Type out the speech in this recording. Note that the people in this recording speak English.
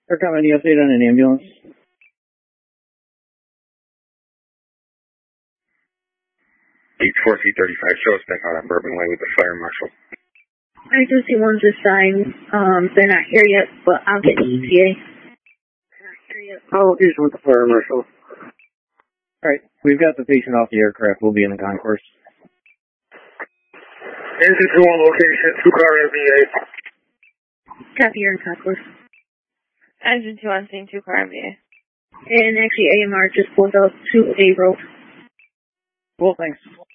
Or come any update on an ambulance? H4C35, show us back out on Bourbon Way with the fire marshal. I just see one's assigned. They're not here yet, but I'll get the ETA. They're not here yet. I'll location with the fire marshal. Alright, we've got the patient off the aircraft. We'll be in the concourse. Engine 2 on location, 2-car MVA. Copy, you're in concourse. Engine 2 on scene, 2-car MVA. And actually, AMR just pulled out to A road. Cool, thanks.